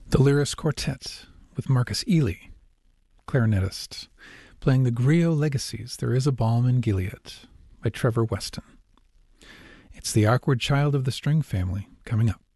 The Lyris Quartet with Marcus Ely, clarinetist, playing the Griot Legacies, There Is a Balm in Gilead by Trevor Weston. It's the awkward child of the string family coming up.